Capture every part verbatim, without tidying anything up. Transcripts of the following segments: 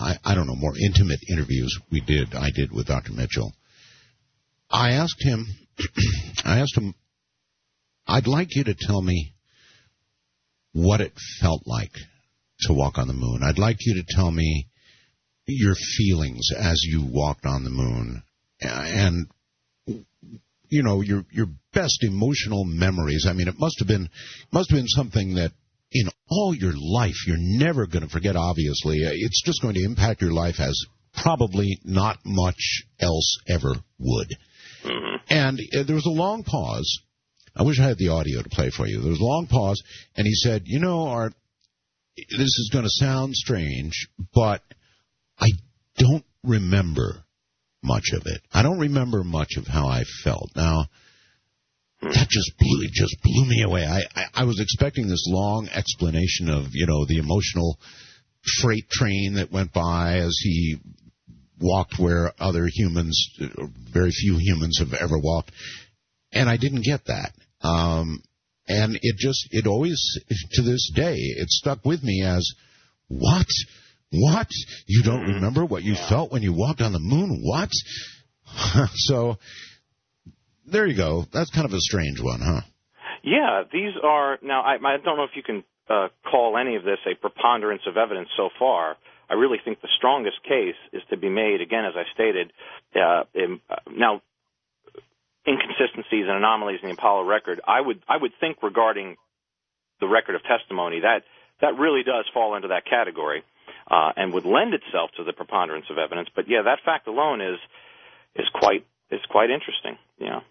I, I don't know, more intimate interviews we did, I did with Doctor Mitchell, I asked him, I asked him, I'd like you to tell me what it felt like to walk on the moon. I'd like you to tell me your feelings as you walked on the moon, and, you know, your your best emotional memories. I mean, it must have been must have been something that in all your life you're never going to forget, obviously. It's just going to impact your life as probably not much else ever would. Mm-hmm. And uh, there was a long pause. I wish I had the audio to play for you. There was a long pause, and he said, you know, Art, this is going to sound strange, but I don't remember much of it. I don't remember much of how I felt. Now, that just blew, it just blew me away. I, I, I was expecting this long explanation of, you know, the emotional freight train that went by as he walked where other humans, very few humans have ever walked. And I didn't get that. Um, and it just, it always, to this day, it stuck with me as, what? What? You don't remember what you felt when you walked on the moon? What? So, there you go. That's kind of a strange one, huh? Yeah, these are, now, I, I don't know if you can uh, call any of this a preponderance of evidence so far. I really think the strongest case is to be made, again, as I stated, uh, in, uh, now, inconsistencies and anomalies in the Apollo record, I would I would think regarding the record of testimony, that that really does fall into that category uh, and would lend itself to the preponderance of evidence. But, yeah, that fact alone is is quite is quite interesting, you know.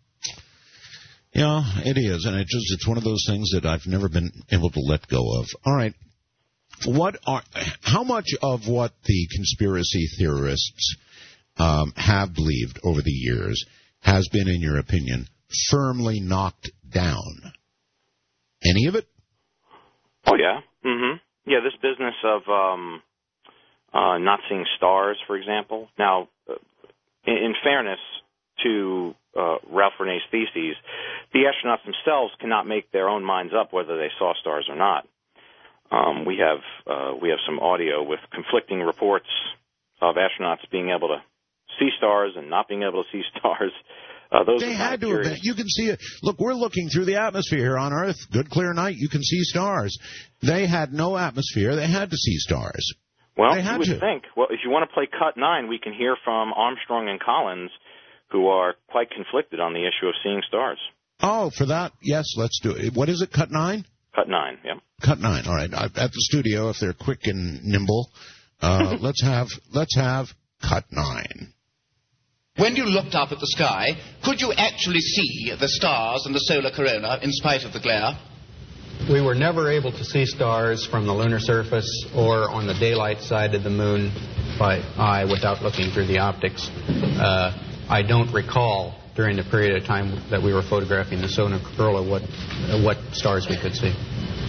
Yeah, it is, and it just it's one of those things that I've never been able to let go of. All right. What are how much of what the conspiracy theorists um, have believed over the years has been, in your opinion, firmly knocked down? Any of it? Oh, yeah. Mm-hmm. Yeah, this business of um, uh, not seeing stars, for example. Now, uh, in, in fairness to uh, Ralph Renee's theses, the astronauts themselves cannot make their own minds up whether they saw stars or not. Um, we have uh, we have some audio with conflicting reports of astronauts being able to see stars and not being able to see stars. Uh, those they had to curious. have been. You can see it. Look, we're looking through the atmosphere here on Earth. Good, clear night. You can see stars. They had no atmosphere. They had to see stars. Well, they had you would to. think. Well, if you want to play Cut nine, we can hear from Armstrong and Collins, who are quite conflicted on the issue of seeing stars. Oh, for that, yes, let's do it. What is it, Cut nine? Cut nine, yeah. Cut nine. All right. At the studio, if they're quick and nimble, uh, let's have let's have Cut nine. When you looked up at the sky, could you actually see the stars and the solar corona in spite of the glare? We were never able to see stars from the lunar surface or on the daylight side of the moon by eye without looking through the optics. Uh, I don't recall during the period of time that we were photographing the solar corona what, uh, what stars we could see.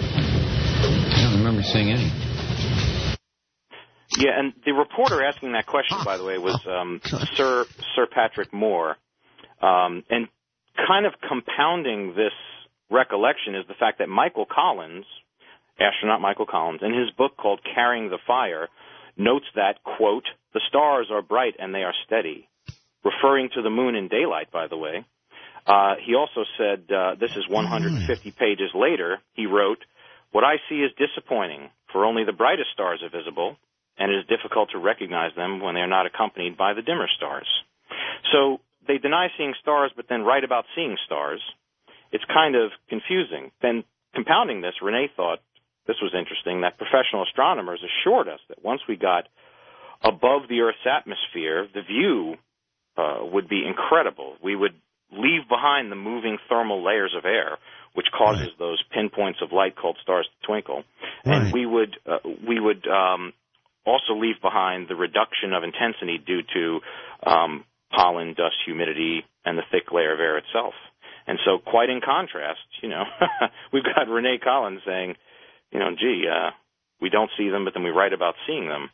I don't remember seeing any. Yeah, and the reporter asking that question, by the way, was um, Sir Sir Patrick Moore. Um, and kind of compounding this recollection is the fact that Michael Collins, astronaut Michael Collins, in his book called Carrying the Fire, notes that, quote, the stars are bright and they are steady, referring to the moon in daylight, by the way. Uh, he also said, uh, this is one hundred fifty pages later, he wrote, what I see is disappointing, for only the brightest stars are visible, and it is difficult to recognize them when they are not accompanied by the dimmer stars. So they deny seeing stars, but then write about seeing stars. It's kind of confusing. Then compounding this, Renee thought this was interesting, that professional astronomers assured us that once we got above the Earth's atmosphere, the view uh, would be incredible. We would leave behind the moving thermal layers of air, which causes right. those pinpoints of light called stars to twinkle. Right. And we would uh, we would um, also leave behind the reduction of intensity due to um, pollen, dust, humidity, and the thick layer of air itself. And so, quite in contrast, you know, we've got Renee Collins saying, you know, gee, uh, we don't see them, but then we write about seeing them.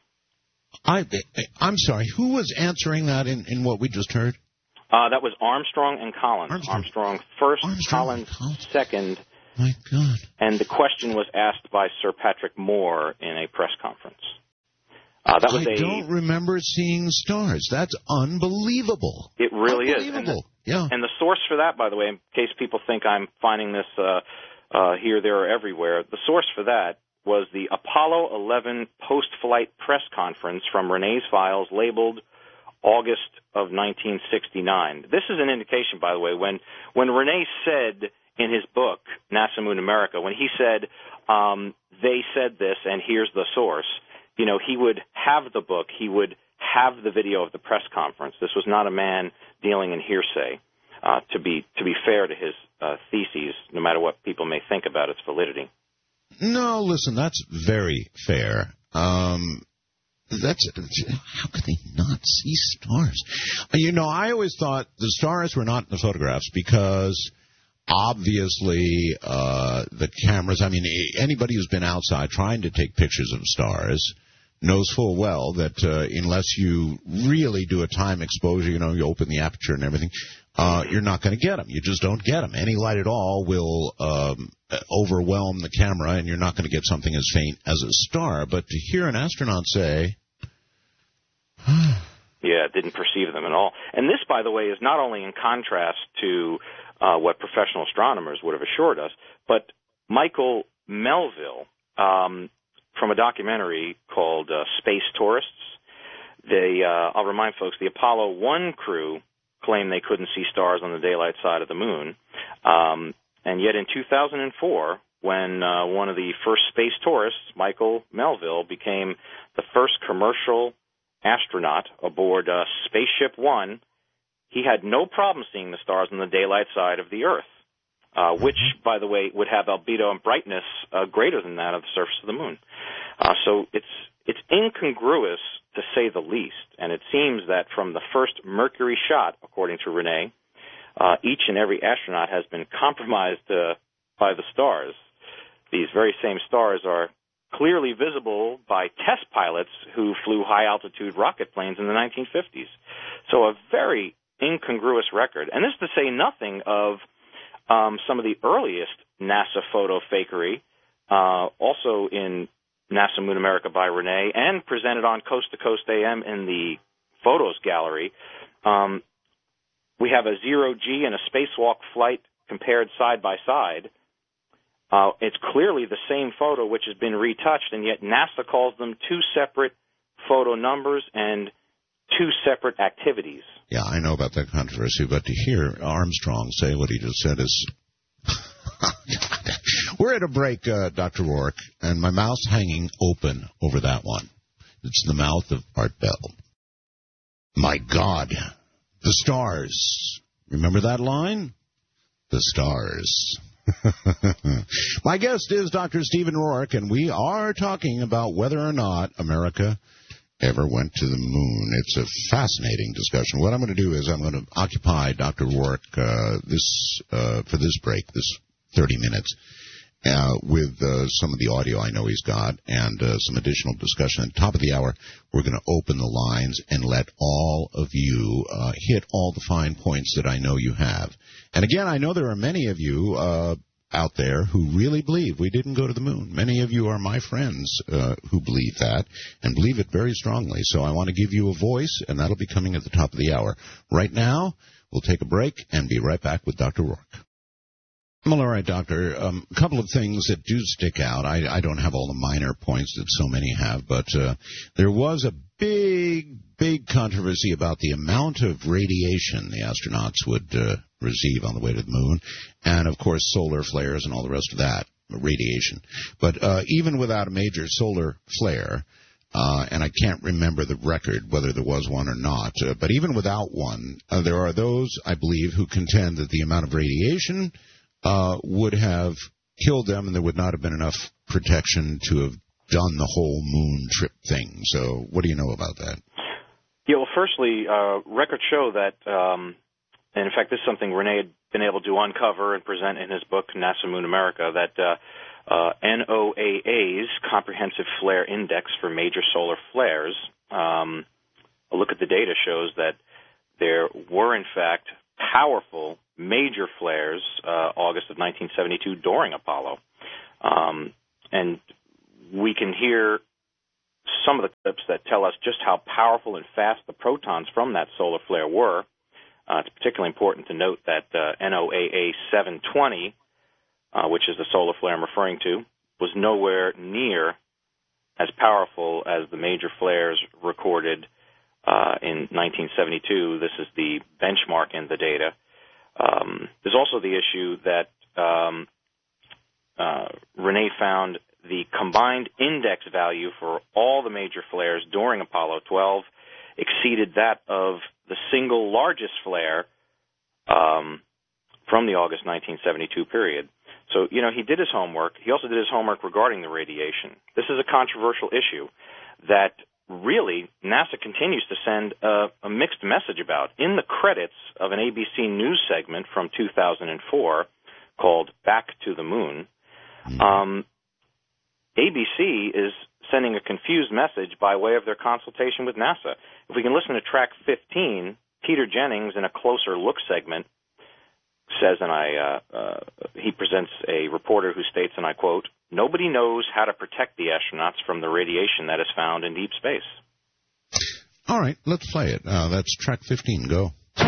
I, I'm sorry, who was answering that in, in what we just heard? Uh, that was Armstrong and Collins. Armstrong, Armstrong first, Armstrong Collins, Collins second. My God. And the question was asked by Sir Patrick Moore in a press conference. Uh, Uh, that was I a, don't remember seeing stars. That's unbelievable. It really unbelievable. is. And the, yeah. And the source for that, by the way, in case people think I'm finding this uh, uh, here, there, or everywhere, the source for that was the Apollo eleven post-flight press conference from René's files labeled August of nineteen sixty-nine. This is an indication, by the way, when, when René said in his book, NASA Moon America, when he said, um, they said this and here's the source, you know, he would have the book, he would have the video of the press conference. This was not a man dealing in hearsay, uh, to be to be fair to his uh, theses, no matter what people may think about its validity. No, listen, that's very fair. Um, that's how could they not see stars? You know, I always thought the stars were not in the photographs because obviously uh, the cameras, I mean, anybody who's been outside trying to take pictures of stars knows full well that uh, unless you really do a time exposure, you know, you open the aperture and everything, uh, you're not going to get them. You just don't get them. Any light at all will um, overwhelm the camera, and you're not going to get something as faint as a star. But to hear an astronaut say... yeah, didn't perceive them at all. And this, by the way, is not only in contrast to uh, what professional astronomers would have assured us, but Michael Melville... Um, from a documentary called uh, Space Tourists. They, uh, I'll remind folks, the Apollo one crew claimed they couldn't see stars on the daylight side of the moon. Um, and yet in two thousand four, when uh, one of the first space tourists, Michael Melville, became the first commercial astronaut aboard uh, Spaceship One, he had no problem seeing the stars on the daylight side of the Earth. Uh, which, by the way, would have albedo and brightness uh, greater than that of the surface of the moon. Uh, so it's it's incongruous, to say the least. And it seems that from the first Mercury shot, according to René, uh, each and every astronaut has been compromised uh, by the stars. These very same stars are clearly visible by test pilots who flew high-altitude rocket planes in the nineteen fifties. So a very incongruous record. And this is to say nothing of Um, some of the earliest NASA photo fakery, uh, also in NASA Moon America by René, and presented on Coast to Coast A M in the photos gallery. Um, we have a zero-G and a spacewalk flight compared side by side. Uh, it's clearly the same photo which has been retouched, and yet NASA calls them two separate photo numbers and two separate activities. Yeah, I know about that controversy, but to hear Armstrong say what he just said is... We're at a break, uh, Doctor Rourke, and my mouth's hanging open over that one. It's the mouth of Art Bell. My God, the stars. Remember that line? The stars. My guest is Doctor Stephen Rourke, and we are talking about whether or not America ever went to the moon. It's a fascinating discussion. What I'm going to do is I'm going to occupy Doctor Rourke uh, this uh, for this break, this thirty minutes, uh, with uh, some of the audio I know he's got and uh, some additional discussion. At the top of the hour, we're going to open the lines and let all of you uh, hit all the fine points that I know you have. And again, I know there are many of you uh, out there who really believe we didn't go to the moon. Many of you are my friends uh, who believe that and believe it very strongly. So I want to give you a voice, and that'll be coming at the top of the hour. Right now, we'll take a break and be right back with Doctor Rourke. Well, all right, Doctor. A um, couple of things that do stick out. I, I don't have all the minor points that so many have, but uh, there was a big, big controversy about the amount of radiation the astronauts would uh, receive on the way to the moon, and, of course, solar flares and all the rest of that, radiation. But uh, even without a major solar flare, uh, and I can't remember the record, whether there was one or not, uh, but even without one, uh, there are those, I believe, who contend that the amount of radiation Uh, would have killed them, and there would not have been enough protection to have done the whole moon trip thing. So what do you know about that? Yeah, well, firstly, uh, records show that, um, and in fact, this is something René had been able to uncover and present in his book, NASA Moon America, that uh, uh, N O A A's Comprehensive Flare Index for major solar flares, um, a look at the data shows that there were, in fact, powerful major flares uh, August of nineteen seventy-two during Apollo. Um, and we can hear some of the clips that tell us just how powerful and fast the protons from that solar flare were. Uh, it's particularly important to note that uh, N O A A seven twenty, uh, which is the solar flare I'm referring to, was nowhere near as powerful as the major flares recorded uh, in nineteen seventy-two. This is the benchmark in the data. Um, there's also the issue that um, uh, Renee found the combined index value for all the major flares during Apollo twelve exceeded that of the single largest flare um, from the August nineteen seventy-two period. So, you know, he did his homework. He also did his homework regarding the radiation. This is a controversial issue that really NASA continues to send a, a mixed message about. In the credits of an A B C News segment from two thousand four called Back to the Moon, um, A B C is sending a confused message by way of their consultation with NASA. If we can listen to track fifteen, Peter Jennings, in a Closer Look segment, says, and I, uh, uh, he presents a reporter who states, and I quote, "Nobody knows how to protect the astronauts from the radiation that is found in deep space." All right, let's play it. Uh, that's track fifteen. Go.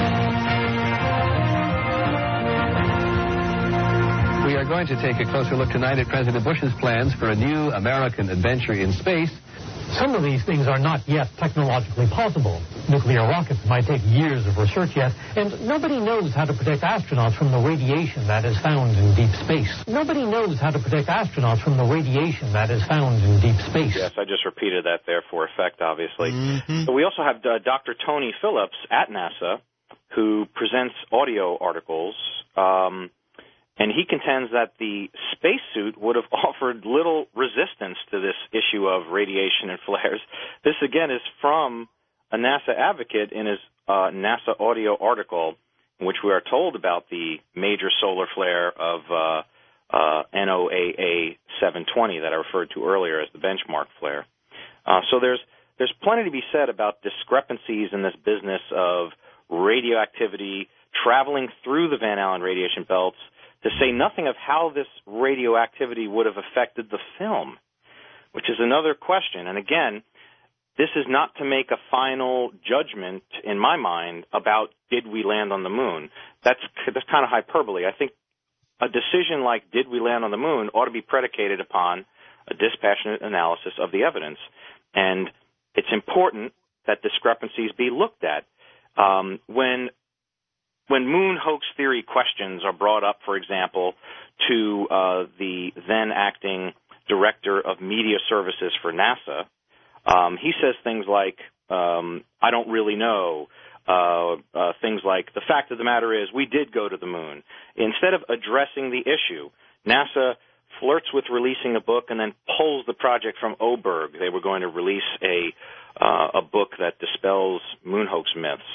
We are going to take a closer look tonight at President Bush's plans for a new American adventure in space. Some of these things are not yet technologically possible. Nuclear rockets might take years of research yet, and nobody knows how to protect astronauts from the radiation that is found in deep space. Nobody knows how to protect astronauts from the radiation that is found in deep space. Yes, I just repeated that there for effect, obviously. Mm-hmm. So we also have uh, Doctor Tony Phillips at NASA, who presents audio articles, um, and he contends that the spacesuit would have offered little resistance to this issue of radiation and flares. This, again, is from a NASA advocate in his uh, NASA audio article, in which we are told about the major solar flare of uh, uh, N O A A seven twenty that I referred to earlier as the benchmark flare. Uh, so there's there's plenty to be said about discrepancies in this business of radioactivity traveling through the Van Allen radiation belts, to say nothing of how this radioactivity would have affected the film, which is another question. And again, this is not to make a final judgment, in my mind, about did we land on the moon. That's, that's kind of hyperbole. I think a decision like did we land on the moon ought to be predicated upon a dispassionate analysis of the evidence. And it's important that discrepancies be looked at. Um, when When moon hoax theory questions are brought up, for example, to uh, the then-acting director of media services for NASA, um, he says things like, um, I don't really know, uh, uh, things like, the fact of the matter is we did go to the moon. Instead of addressing the issue, NASA flirts with releasing a book and then pulls the project from Oberg. They were going to release a, uh, a book that dispels moon hoax myths.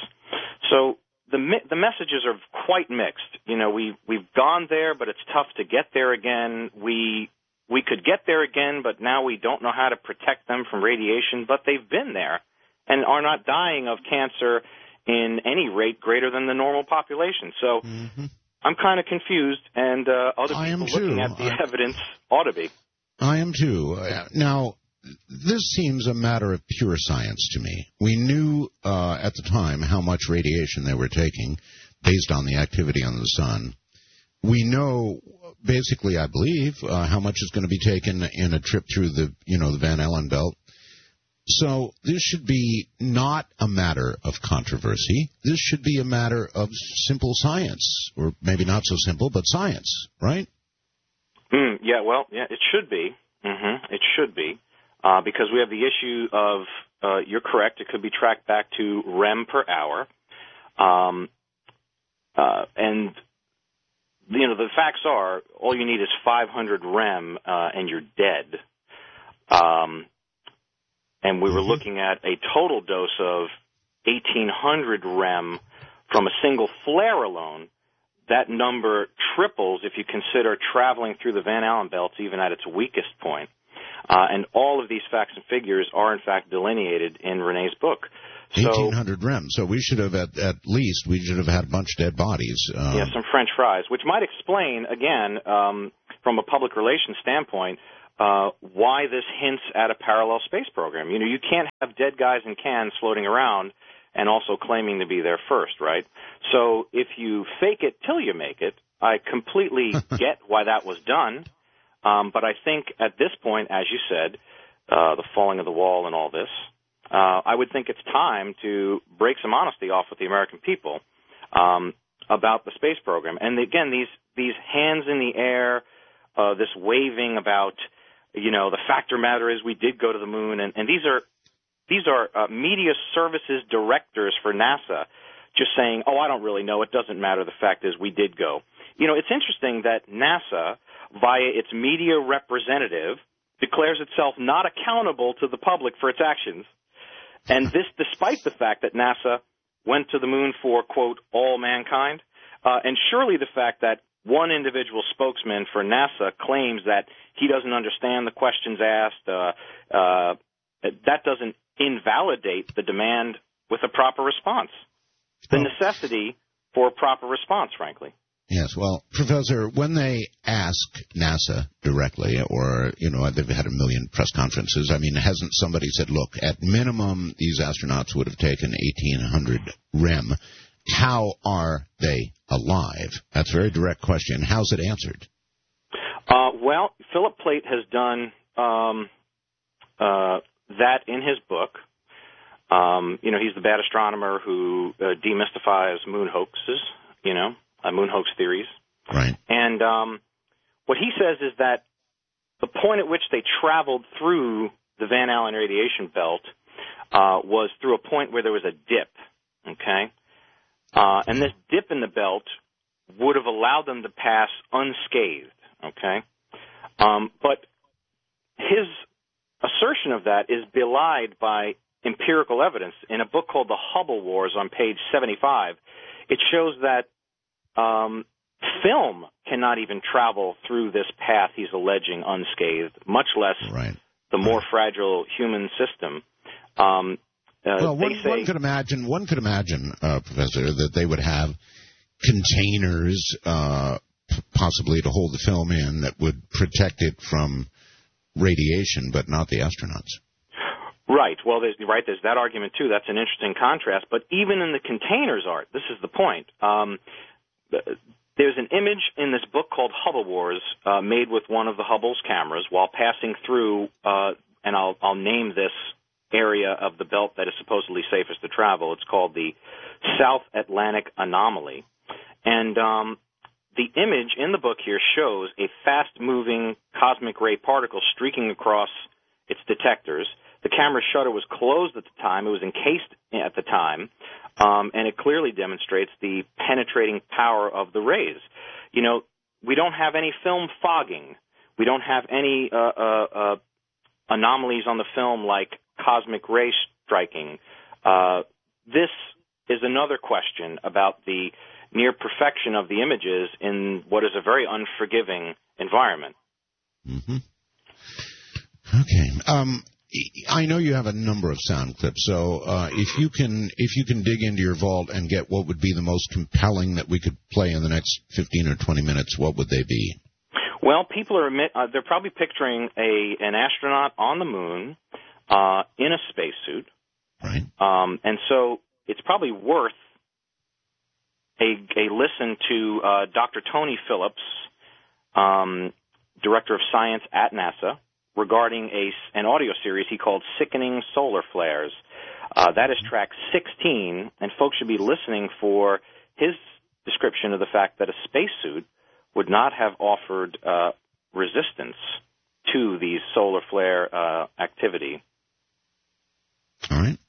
So The, the messages are quite mixed. You know, we, we've gone there, but it's tough to get there again. We, we could get there again, but now we don't know how to protect them from radiation, but they've been there and are not dying of cancer in any rate greater than the normal population. So mm-hmm. I'm kind of confused, and uh, other I people looking at the I, evidence ought to be. I am too. Uh, now, this seems a matter of pure science to me. We knew uh, at the time how much radiation they were taking based on the activity on the sun. We know, basically, I believe, uh, how much is going to be taken in a trip through the, you know, the Van Allen belt. So this should be not a matter of controversy. This should be a matter of simple science, or maybe not so simple, but science, right? Mm, yeah, well, yeah, it should be. Mm-hmm. It should be. Uh, because we have the issue of, uh, you're correct, it could be tracked back to R E M per hour. Um, uh, and, you know, the facts are, all you need is five hundred R E M, uh, and you're dead. Um, and we were looking at a total dose of eighteen hundred R E M from a single flare alone. That number triples if you consider traveling through the Van Allen belts even at its weakest point. Uh, and all of these facts and figures are, in fact, delineated in Renee's book. So, eighteen hundred R E M. So we should have, at, at least, we should have had a bunch of dead bodies. Um, yeah, some French fries, which might explain, again, um, from a public relations standpoint, uh, why this hints at a parallel space program. You know, you can't have dead guys in cans floating around and also claiming to be there first, right? So if you fake it till you make it, I completely get why that was done. Um, but I think at this point, as you said, uh, the falling of the wall and all this, uh, I would think it's time to break some honesty off with the American people um, about the space program. And again, these these hands in the air, uh, this waving about, you know, the fact of the matter is we did go to the moon, and, and these are these are uh, media services directors for NASA just saying, oh, I don't really know, it doesn't matter, the fact is we did go. You know, it's interesting that NASA, via its media representative, declares itself not accountable to the public for its actions. And this despite the fact that NASA went to the moon for, quote, all mankind. Uh, and surely the fact that one individual spokesman for NASA claims that he doesn't understand the questions asked, uh, uh, that doesn't invalidate the demand with a proper response. The necessity for a proper response, frankly. Yes, well, Professor, when they ask NASA directly, or, you know, they've had a million press conferences, I mean, hasn't somebody said, look, at minimum, these astronauts would have taken eighteen hundred R E M. How are they alive? That's a very direct question. How's it answered? Uh, well, Philip Plait has done um, uh, that in his book. Um, you know, he's the bad astronomer who uh, demystifies moon hoaxes, you know. Uh, moon hoax theories. Right. And um, what he says is that the point at which they traveled through the Van Allen radiation belt uh, was through a point where there was a dip, okay? Uh, and this dip in the belt would have allowed them to pass unscathed, okay? Um, but his assertion of that is belied by empirical evidence. In a book called The Hubble Wars on page seventy-five, it shows that Um, film cannot even travel through this path he's alleging unscathed, much less right. the more right. fragile human system. Um, uh, well, one, say, one could imagine, one could imagine, uh, Professor, that they would have containers, uh, p- possibly to hold the film in that would protect it from radiation, but not the astronauts. Right. Well, there's right. There's that argument too. That's an interesting contrast. But even in the containers, Art, this is the point. Um, There's an image in this book called Hubble Wars, uh, made with one of the Hubble's cameras while passing through, uh, and I'll, I'll name this area of the belt that is supposedly safest to travel. It's called the South Atlantic Anomaly. And um, the image in the book here shows a fast-moving cosmic ray particle streaking across its detectors. The camera's shutter was closed at the time. It was encased at the time. Um, and it clearly demonstrates the penetrating power of the rays. You know, we don't have any film fogging. We don't have any uh, uh, uh, anomalies on the film like cosmic ray striking. Uh, this is another question about the near perfection of the images in what is a very unforgiving environment. Mm-hmm. Okay. Um, I know you have a number of sound clips, so uh, if you can if you can dig into your vault and get what would be the most compelling that we could play in the next fifteen or twenty minutes, what would they be? Well, people are uh, they're probably picturing a an astronaut on the moon uh, in a spacesuit, right? Um, and so it's probably worth a a listen to uh, Doctor Tony Phillips, um, director of science at NASA, regarding a, an audio series he called Sickening Solar Flares. Uh, that is track sixteen, and folks should be listening for his description of the fact that a spacesuit would not have offered uh, resistance to the solar flare uh, activity. All right.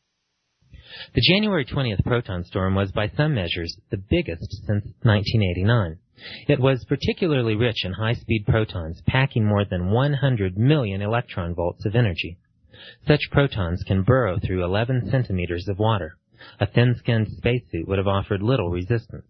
The January twentieth proton storm was, by some measures, the biggest since nineteen eighty-nine. It was particularly rich in high-speed protons, packing more than one hundred million electron volts of energy. Such protons can burrow through eleven centimeters of water. A thin-skinned spacesuit would have offered little resistance.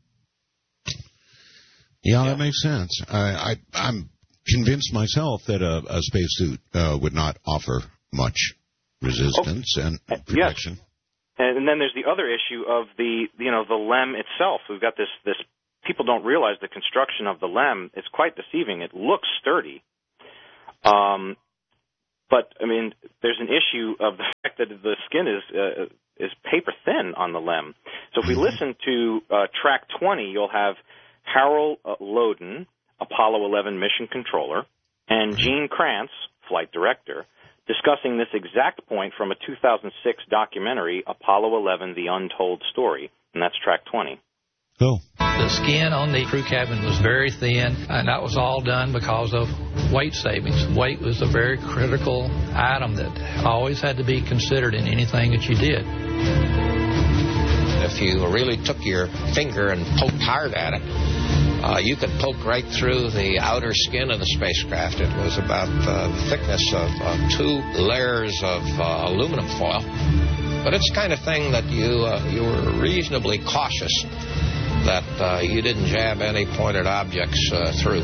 Yeah, that makes sense. I, I, I'm convinced myself that a, a spacesuit uh, would not offer much resistance oh, and protection. Yes. And then there's the other issue of the, you know, the L E M itself. We've got this, this, people don't realize the construction of the L E M is quite deceiving. It looks sturdy. Um, but, I mean, there's an issue of the fact that the skin is uh, is paper thin on the L E M. So if we listen to uh, track twenty, you'll have Harold uh, Loden, Apollo eleven mission controller, and Gene Kranz, flight director, discussing this exact point from a two thousand six documentary, Apollo eleven, The Untold Story, and that's track twenty. Cool. The skin on the crew cabin was very thin, and that was all done because of weight savings. Weight was a very critical item that always had to be considered in anything that you did. If you really took your finger and poked hard at it, uh, you could poke right through the outer skin of the spacecraft. It was about uh, the thickness of uh, two layers of uh, aluminum foil. But it's the kind of thing that you uh, you were reasonably cautious that uh, you didn't jab any pointed objects uh, through.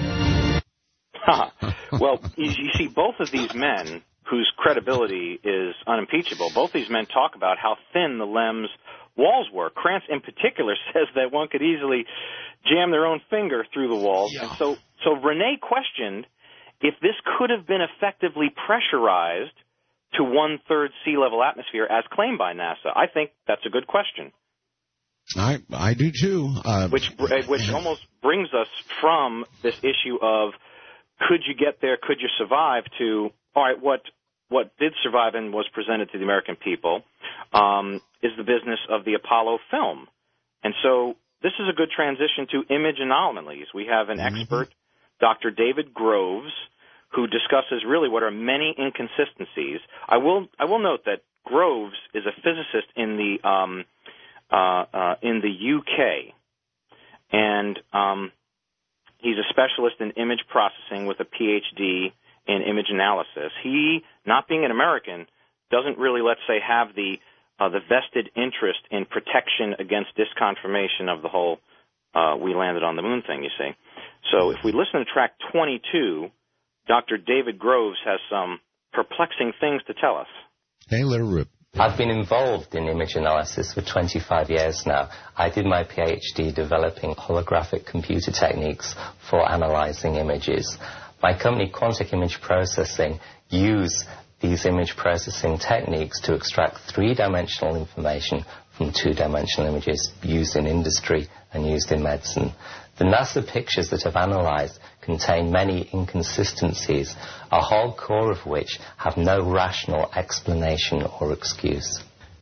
Well, you, you see, both of these men, whose credibility is unimpeachable, both these men talk about how thin the L E M's walls were. Krantz, in particular, says that one could easily jam their own finger through the walls. Yeah. And so, so Renee questioned if this could have been effectively pressurized to one-third sea level atmosphere as claimed by NASA. I think that's a good question. I I do too. Uh, which which almost brings us from this issue of could you get there, could you survive, to all right, what what did survive and was presented to the American people um, is the business of the Apollo film. And so this is a good transition to image anomalies. We have an mm-hmm. expert, Doctor David Groves, who discusses really what are many inconsistencies. I will I will note that Groves is a physicist in the um, uh, uh, in the U K, and um, he's a specialist in image processing with a P H D in image analysis. He, not being an American, doesn't really, let's say, have the uh, the vested interest in protection against disconfirmation of the whole uh, we landed on the moon thing, you see. So if we listen to track twenty-two, Doctor David Groves has some perplexing things to tell us. Hey, let her rip. I've been involved in image analysis for twenty-five years now. I did my P H D developing holographic computer techniques for analyzing images. My company, Quantic Image Processing, use these image processing techniques to extract three-dimensional information from two-dimensional images used in industry and used in medicine. The NASA pictures that I've analyzed contain many inconsistencies, a whole core of which have no rational explanation or excuse.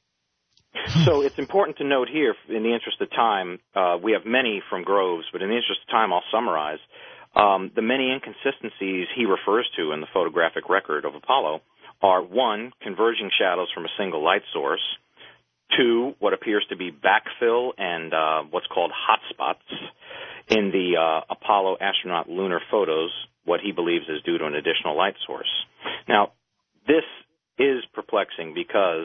So it's important to note here, in the interest of time, uh, we have many from Groves, but in the interest of time, I'll summarize. Um, the many inconsistencies he refers to in the photographic record of Apollo are, one, converging shadows from a single light source, two, what appears to be backfill and uh, what's called hotspots in the uh, Apollo astronaut lunar photos, what he believes is due to an additional light source. Now, this is perplexing because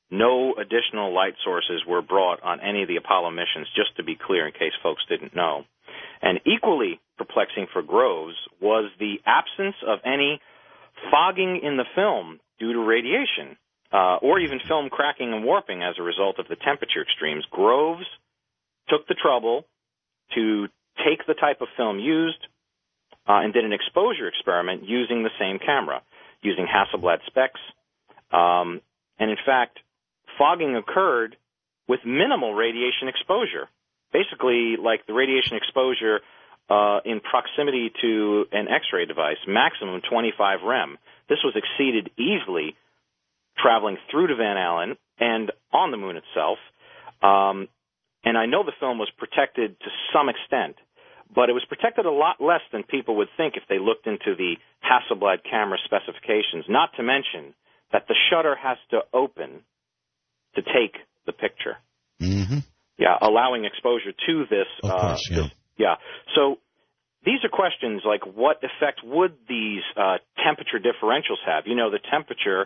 no additional light sources were brought on any of the Apollo missions, just to be clear in case folks didn't know. And equally perplexing for Groves was the absence of any fogging in the film due to radiation, uh, or even film cracking and warping as a result of the temperature extremes. Groves took the trouble to take the type of film used uh, and did an exposure experiment using the same camera, using Hasselblad specs. Um, and in fact, fogging occurred with minimal radiation exposure, basically like the radiation exposure uh, in proximity to an X-ray device, maximum twenty-five rem. This was exceeded easily traveling through to Van Allen and on the moon itself. Um, and I know the film was protected to some extent, but it was protected a lot less than people would think if they looked into the Hasselblad camera specifications, not to mention that the shutter has to open to take the picture. Mm-hmm. Yeah, allowing exposure to this. Of uh, course, yeah. This, yeah. So these are questions like what effect would these uh, temperature differentials have? You know, the temperature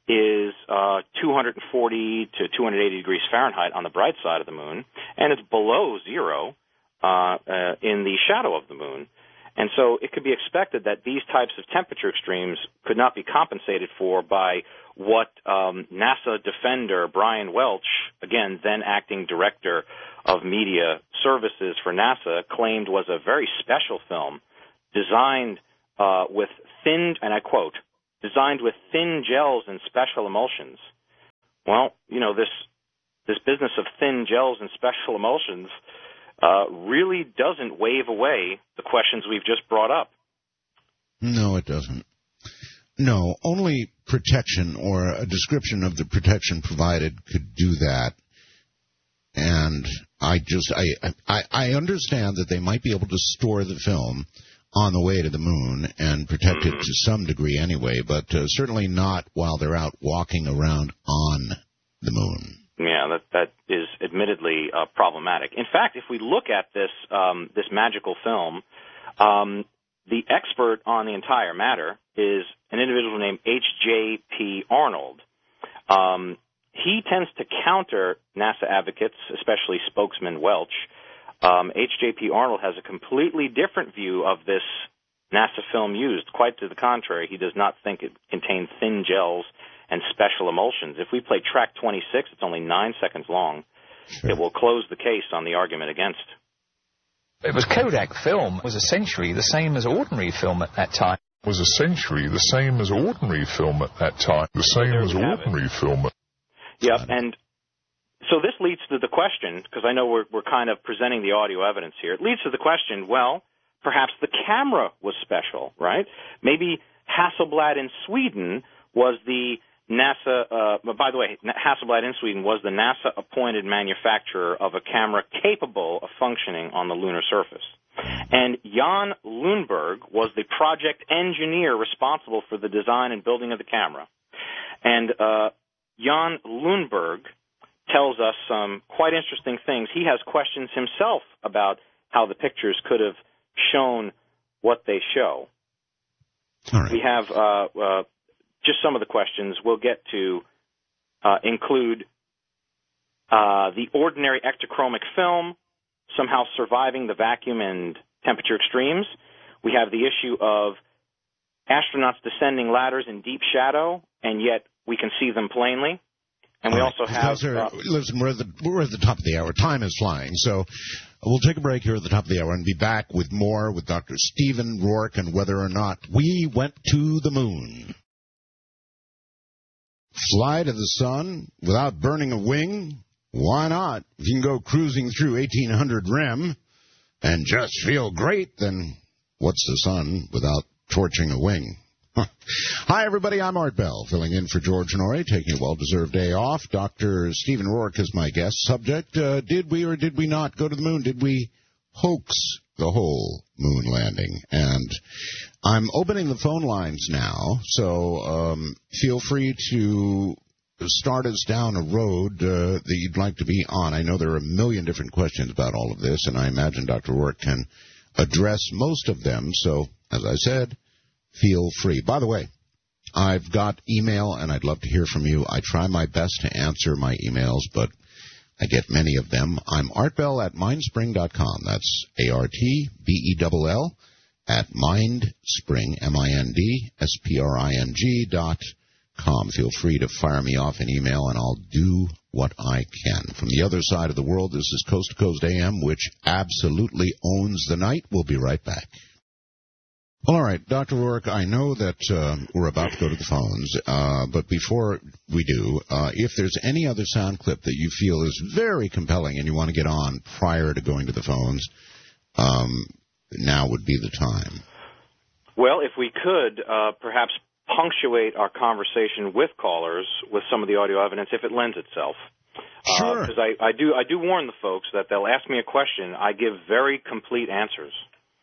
is uh, two hundred forty to two hundred eighty degrees Fahrenheit on the bright side of the moon, and it's below zero uh, uh, in the shadow of the moon. And so it could be expected that these types of temperature extremes could not be compensated for by what um, NASA defender Brian Welch, again, then acting director of media services for NASA, claimed was a very special film designed uh, with thin, and I quote, designed with thin gels and special emulsions. Well, you know, this this business of thin gels and special emulsions uh, really doesn't wave away the questions we've just brought up. No, it doesn't. No, only protection or a description of the protection provided could do that. And I just, I, I, I understand that they might be able to store the film on the way to the moon and protect it to some degree anyway, but uh, certainly not while they're out walking around on the moon. Yeah, that that is admittedly uh, problematic. In fact, if we look at this um, this magical film, um, the expert on the entire matter is an individual named H J P Arnold. Um, he tends to counter NASA advocates, especially spokesman Welch. Um, H J P Arnold has a completely different view of this NASA film used. Quite to the contrary, he does not think it contains thin gels and special emulsions. If we play track twenty-six, it's only nine seconds long. Sure. It will close the case on the argument against. It was Kodak film was essentially the same as ordinary film at that time. Was essentially the same as ordinary film at that time. The same as ordinary film. Yep, and so this leads to the question, because I know we're we're kind of presenting the audio evidence here. It leads to the question, well, perhaps the camera was special, right? Maybe Hasselblad in Sweden was the NASA, uh, by the way, Hasselblad in Sweden was the NASA-appointed manufacturer of a camera capable of functioning on the lunar surface. And Jan Lundberg was the project engineer responsible for the design and building of the camera. And uh, Jan Lundberg tells us some quite interesting things. He has questions himself about how the pictures could have shown what they show. All right. We have uh, uh, just some of the questions we'll get to uh, include uh, the ordinary ectochromic film somehow surviving the vacuum and temperature extremes. We have the issue of astronauts descending ladders in deep shadow, and yet we can see them plainly. And we right. also have... Uh, listen, we're at, the, we're at the top of the hour. Time is flying, so we'll take a break here at the top of the hour and be back with more with Doctor Stephen Rourke and whether or not we went to the moon. Fly to the sun without burning a wing? Why not? If you can go cruising through eighteen hundred R E M and just feel great, then what's the sun without torching a wing? Hi, everybody. I'm Art Bell, filling in for George Norrie, taking a well-deserved day off. Doctor Stephen Rourke is my guest. Subject, uh, did we or did we not go to the moon? Did we hoax the whole moon landing? And I'm opening the phone lines now, so um, feel free to start us down a road uh, that you'd like to be on. I know there are a million different questions about all of this, and I imagine Doctor Rourke can address most of them. So, as I said, feel free. By the way, I've got email, and I'd love to hear from you. I try my best to answer my emails, but I get many of them. I'm artbell at mindspring dot com. That's A R T B E L L at mindspring, M I N D S P R I N G dot com. Feel free to fire me off an email, and I'll do what I can. From the other side of the world, this is Coast to Coast A M, which absolutely owns the night. We'll be right back. All right, Doctor Rourke, I know that uh, we're about to go to the phones, uh, but before we do, uh, if there's any other sound clip that you feel is very compelling and you want to get on prior to going to the phones, um, now would be the time. Well, if we could, uh, perhaps punctuate our conversation with callers with some of the audio evidence if it lends itself. Sure. Because uh, I, I do I do warn the folks that they'll ask me a question. I give very complete answers.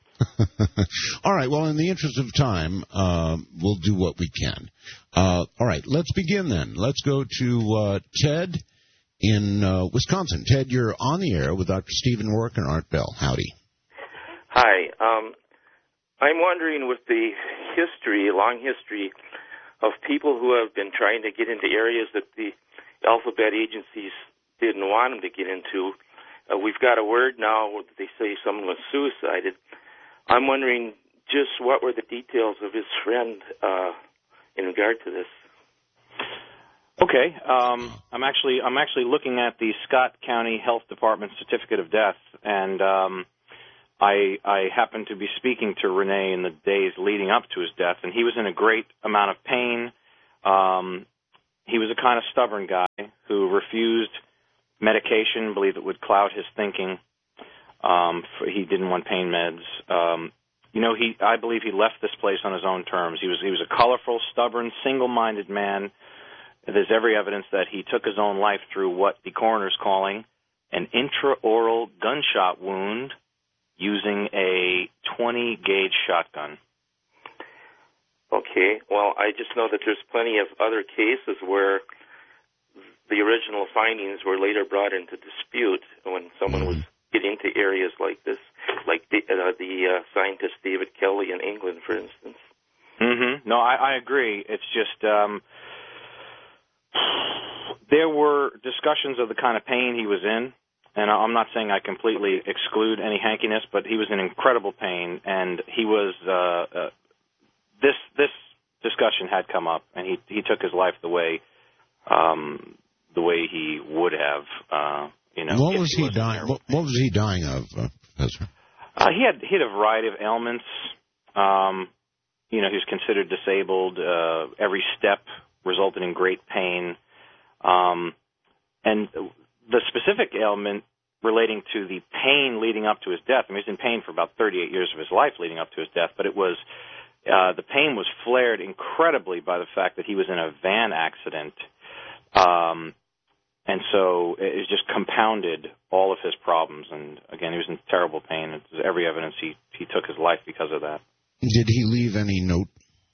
All right. Well, in the interest of time, uh, we'll do what we can. Uh, all right. Let's begin then. Let's go to uh, Ted in uh, Wisconsin. Ted, you're on the air with Doctor Stephen Rourke and Art Bell. Howdy. Hi. Um, I'm wondering, with the history, long history of people who have been trying to get into areas that the alphabet agencies didn't want them to get into, uh, we've got a word now where they say someone was suicided. I'm wondering just what were the details of his friend uh, in regard to this. Okay, um, I'm actually I'm actually looking at the Scott County Health Department certificate of death, and um, I I happened to be speaking to Rene in the days leading up to his death, and he was in a great amount of pain. Um, he was a kind of stubborn guy who refused medication, believed it would cloud his thinking. Um, for, he didn't want pain meds. Um, you know, he I believe he left this place on his own terms. He was he was a colorful, stubborn, single-minded man. There's every evidence that he took his own life through what the coroner's calling an intraoral gunshot wound using a twenty gauge shotgun. Okay, well, I just know that there's plenty of other cases where the original findings were later brought into dispute when someone was getting into areas like this, like the, uh, the uh, scientist David Kelly in England, for instance. Mm-hmm. No, I, I agree. It's just um, there were discussions of the kind of pain he was in, and I'm not saying I completely exclude any hankiness, but he was in incredible pain, and he was uh, uh, this this discussion had come up, and he he took his life the way um, the way he would have. Uh, you know, what was he, he dying? What, what was he dying of, uh, Professor? Uh, he had he had a variety of ailments. Um, you know, he was considered disabled. Uh, every step resulted in great pain, um, and the specific ailment relating to the pain leading up to his death. I mean, he was in pain for about thirty-eight years of his life leading up to his death, but it was uh, the pain was flared incredibly by the fact that he was in a van accident, um, and so it just compounded all of his problems. And again, he was in terrible pain. There's every evidence he he took his life because of that. Did he leave any note?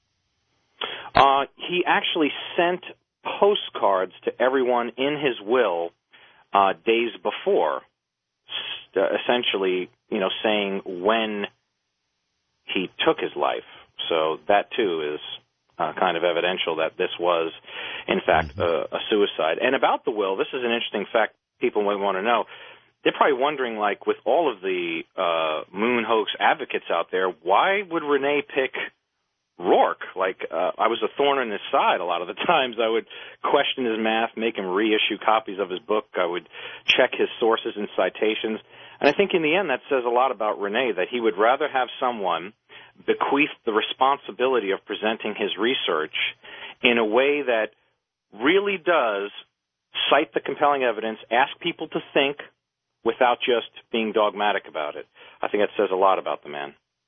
Uh, he actually sent postcards to everyone in his will uh, days before, uh, essentially, you know, saying when he took his life. So that, too, is uh, kind of evidential that this was, in fact, a, a suicide. And about the will, this is an interesting fact people might want to know. They're probably wondering, like, with all of the uh, moon hoax advocates out there, why would Rene pick Rourke? Like, uh, I was a thorn in his side a lot of the times. I would question his math, make him reissue copies of his book. I would check his sources and citations. And I think in the end that says a lot about Rene, that he would rather have someone bequeath the responsibility of presenting his research in a way that really does cite the compelling evidence, ask people to think without just being dogmatic about it. I think that says a lot about the man.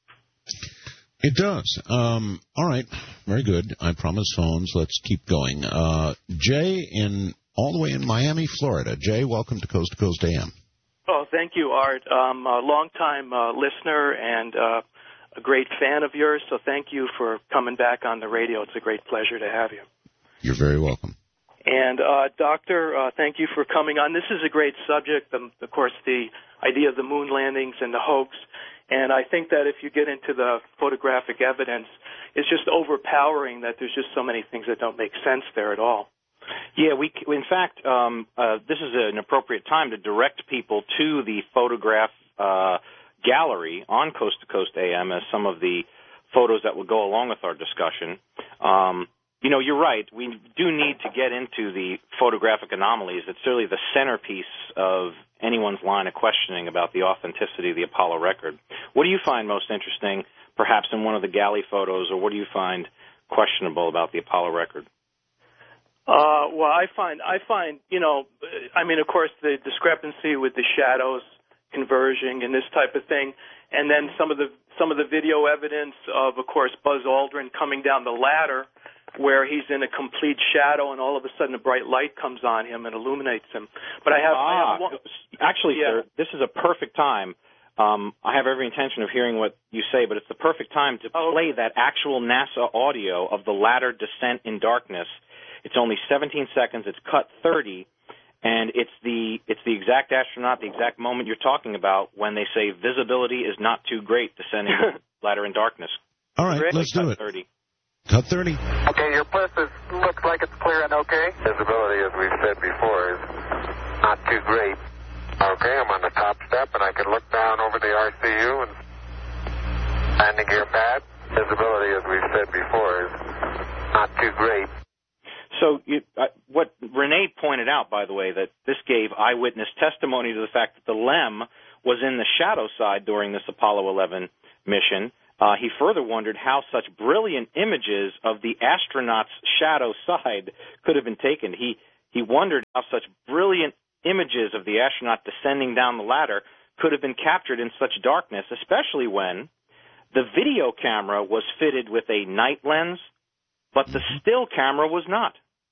It does. Um, all right. Very good. I promise phones. Let's keep going. Uh, Jay, in all the way in Miami, Florida. Jay, welcome to Coast to Coast A M. Oh, thank you, Art. I'm a longtime uh, listener and uh, a great fan of yours, so thank you for coming back on the radio. It's a great pleasure to have you. You're very welcome. And, uh, Doctor, uh, thank you for coming on. This is a great subject, um, of course, the idea of the moon landings and the hoax. And I think that if you get into the photographic evidence, it's just overpowering that there's just so many things that don't make sense there at all. Yeah, we, in fact, um, uh, this is an appropriate time to direct people to the photograph uh, gallery on Coast to Coast A M as some of the photos that will go along with our discussion. Um, you know, you're right. We do need to get into the photographic anomalies. It's really the centerpiece of anyone's line of questioning about the authenticity of the Apollo record. What do you find most interesting, perhaps in one of the galley photos, or what do you find questionable about the Apollo record? Uh, well, I find, I find, you know, I mean, of course, the discrepancy with the shadows converging and this type of thing, and then some of the some of the video evidence of, of course, Buzz Aldrin coming down the ladder, where he's in a complete shadow, and all of a sudden a bright light comes on him and illuminates him. But I have, ah, I have one, actually, yeah. sir, this is a perfect time. Um, I have every intention of hearing what you say, but it's the perfect time to oh, play that actual NASA audio of the ladder descent in darkness. It's only seventeen seconds. It's cut thirty, and it's the it's the exact astronaut, the exact moment you're talking about when they say visibility is not too great descending the ladder in darkness. All right, really let's do it. thirty. Cut thirty. Okay, your bliss is, looks like it's clear and okay. Visibility, as we've said before, is not too great. Okay, I'm on the top step, and I can look down over the R C U and landing gear pad. Visibility, as we've said before, is not too great. So you, uh, what Rene pointed out, by the way, that this gave eyewitness testimony to the fact that the L E M was in the shadow side during this Apollo eleven mission. Uh, he further wondered how such brilliant images of the astronauts' shadow side could have been taken. He he wondered how such brilliant images of the astronaut descending down the ladder could have been captured in such darkness, especially when the video camera was fitted with a night lens, but the still camera was not.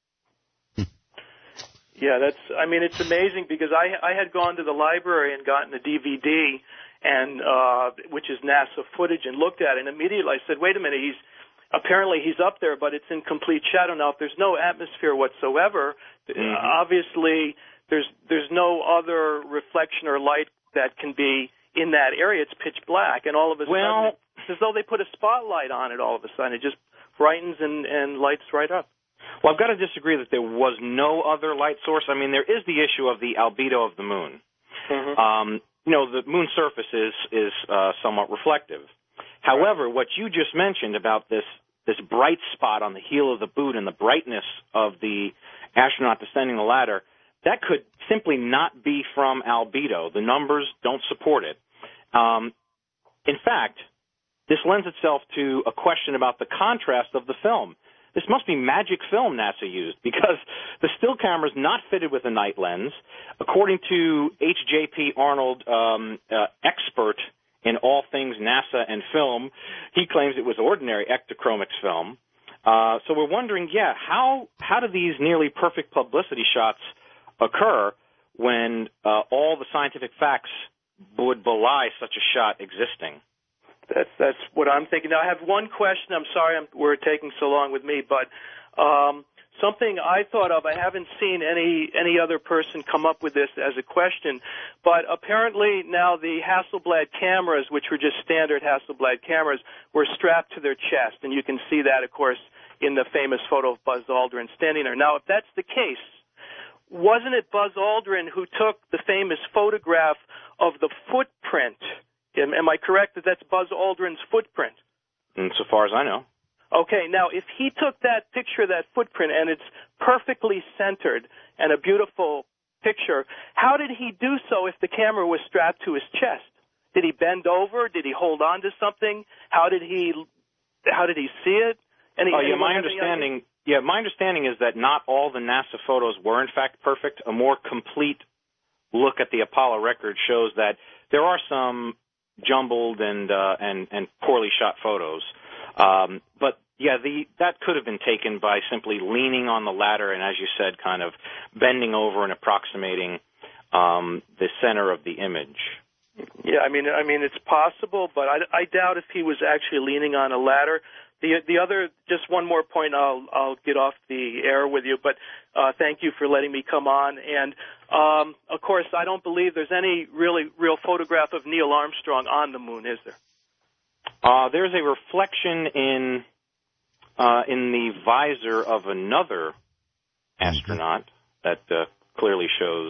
Yeah, that's, I mean, it's amazing because I I had gone to the library and gotten a D V D, and uh, which is NASA footage, and looked at it, and immediately I said, wait a minute, he's apparently he's up there, but it's in complete shadow. Now, if there's no atmosphere whatsoever, mm-hmm. uh, obviously there's there's no other reflection or light that can be in that area. It's pitch black, and all of a well, sudden, it's as though they put a spotlight on it all of a sudden. It just brightens and, and lights right up. Well, I've got to disagree that there was no other light source. I mean, there is the issue of the albedo of the moon. Mm-hmm. Um, you know, the moon's surface is, is uh, somewhat reflective. However, what you just mentioned about this, this bright spot on the heel of the boot and the brightness of the astronaut descending the ladder, that could simply not be from albedo. The numbers don't support it. Um, in fact, this lends itself to a question about the contrast of the film. This must be magic film NASA used, because the still camera is not fitted with a night lens. According to H J P Arnold, um, uh, expert in all things NASA and film, he claims it was ordinary Ektachromix film. Uh, so we're wondering, yeah, how how do these nearly perfect publicity shots occur when uh, all the scientific facts would belie such a shot existing? That's that's what I'm thinking. Now, I have one question. I'm sorry I'm, we're taking so long with me, but um, something I thought of. I haven't seen any any other person come up with this as a question, but apparently now the Hasselblad cameras, which were just standard Hasselblad cameras, were strapped to their chest, and you can see that, of course, in the famous photo of Buzz Aldrin standing there. Now, if that's the case, wasn't it Buzz Aldrin who took the famous photograph of the footprint? Am, am I correct that that's Buzz Aldrin's footprint? And so far as I know. Okay, now if he took that picture of that footprint and it's perfectly centered and a beautiful picture, how did he do so if the camera was strapped to his chest? Did he bend over? Did he hold on to something? How did he how did he see it? Any, oh, yeah, my understanding yeah, my understanding is that not all the NASA photos were in fact perfect. A more complete look at the Apollo record shows that there are some jumbled and uh, and and poorly shot photos, um, but yeah, the that could have been taken by simply leaning on the ladder and, as you said, kind of bending over and approximating um, the center of the image. Yeah, I mean, I mean, it's possible, but I, I doubt if he was actually leaning on a ladder. The the other, just one more point, I'll I'll get off the air with you, but uh, thank you for letting me come on. And um, of course, I don't believe there's any really real photograph of Neil Armstrong on the moon, is there? Uh, there's a reflection in uh, in the visor of another astronaut that uh, clearly shows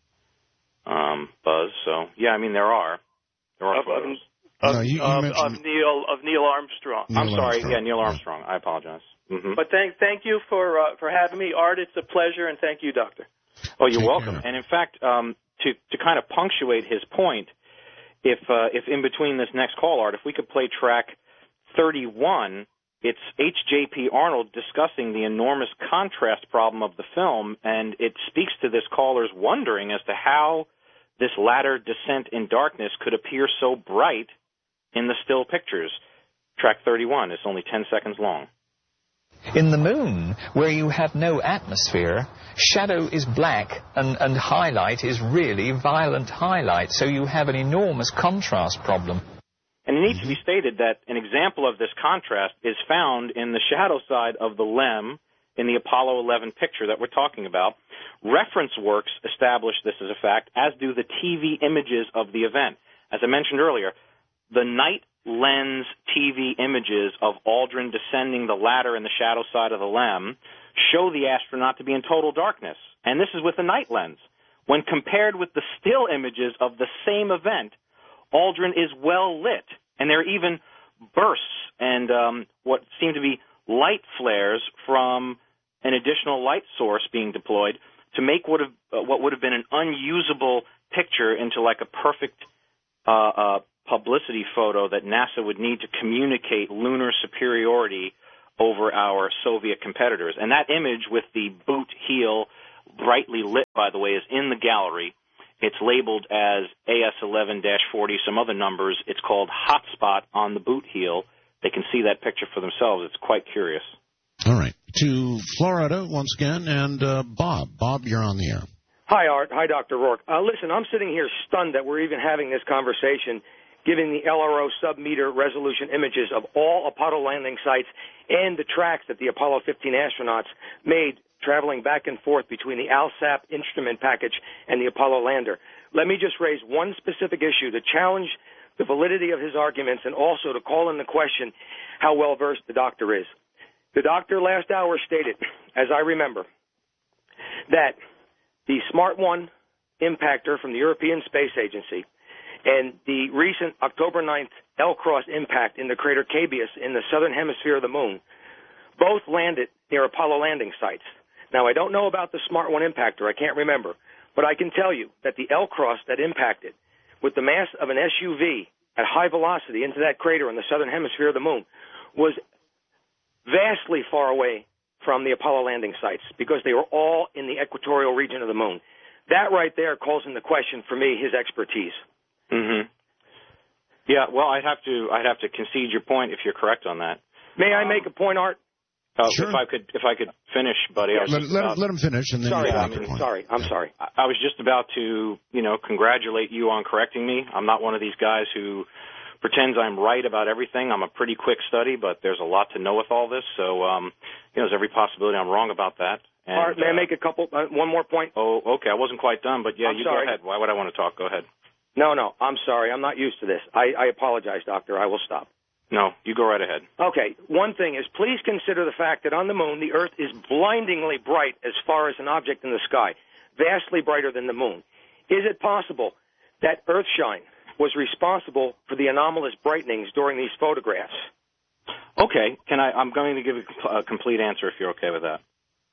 um, Buzz. So yeah, I mean there are there are of, photos. Of, no, you, you of, mentioned... of Neil of Neil Armstrong. Neil I'm sorry, Armstrong. yeah, Neil Armstrong. I apologize. Mm-hmm. But thank thank you for uh, for having me, Art. It's a pleasure, and thank you, Doctor. Oh, you're Take welcome. care. And in fact, um, to to kind of punctuate his point, if uh, if in between this next call, Art, if we could play track thirty-one, it's H J P Arnold discussing the enormous contrast problem of the film, and it speaks to this caller's wondering as to how this ladder descent in darkness could appear so bright in the still pictures. Track thirty-one is only ten seconds long. In the moon, where you have no atmosphere, shadow is black and, and highlight is really violent highlight, so you have an enormous contrast problem. And it needs to be stated that an example of this contrast is found in the shadow side of the LEM in the Apollo eleven picture that we're talking about. Reference works establish this as a fact, as do the T V images of the event. As I mentioned earlier, the night lens T V images of Aldrin descending the ladder in the shadow side of the LEM show the astronaut to be in total darkness. And this is with the night lens. When compared with the still images of the same event, Aldrin is well lit, and there are even bursts and um, what seem to be light flares from an additional light source being deployed to make what, have, uh, what would have been an unusable picture into like a perfect uh, uh, publicity photo that NASA would need to communicate lunar superiority over our Soviet competitors. And that image with the boot heel brightly lit, by the way, is in the gallery. It's labeled as A S eleven dash forty, some other numbers. It's called Hotspot on the boot heel. They can see that picture for themselves. It's quite curious. All right. To Florida once again, and uh, Bob. Bob, you're on the air. Hi, Art. Hi, Doctor Rourke. Uh, listen, I'm sitting here stunned that we're even having this conversation, given the L R O sub-meter resolution images of all Apollo landing sites and the tracks that the Apollo fifteen astronauts made traveling back and forth between the ALSAP instrument package and the Apollo lander. Let me just raise one specific issue to challenge the validity of his arguments and also to call into question how well-versed the doctor is. The doctor last hour stated, as I remember, that the Smart one impactor from the European Space Agency and the recent October ninth L-Cross impact in the crater Cabeus in the southern hemisphere of the moon both landed near Apollo landing sites. Now, I don't know about the Smart one impactor. I can't remember. But I can tell you that the L-Cross that impacted with the mass of an S U V at high velocity into that crater in the southern hemisphere of the moon was vastly far away from the Apollo landing sites because they were all in the equatorial region of the moon. That right there calls into question, for me, his expertise. Mm-hmm. Yeah, well, I'd have to I'd have to concede your point if you're correct on that. May I make a point, Art? Uh, Sure. If I could, if I could finish, buddy. I was Let, just let, about- let him finish, and then Sorry, you I make your mean, point. sorry. I'm sorry. I I was just about to, you know, congratulate you on correcting me. I'm not one of these guys who pretends I'm right about everything. I'm a pretty quick study, but there's a lot to know with all this. So, um, you know, there's every possibility I'm wrong about that. And, Art, may I uh, make a couple, uh, one more point? Oh, okay. I wasn't quite done, but yeah, I'm you sorry. go ahead. Why would I want to talk? Go ahead. No, no, I'm sorry. I'm not used to this. I, I apologize, Doctor. I will stop. No, you go right ahead. Okay, one thing is please consider the fact that on the moon, the Earth is blindingly bright as far as an object in the sky, vastly brighter than the moon. Is it possible that Earthshine was responsible for the anomalous brightenings during these photographs? Okay, can I? I'm going to give a, a complete answer if you're okay with that.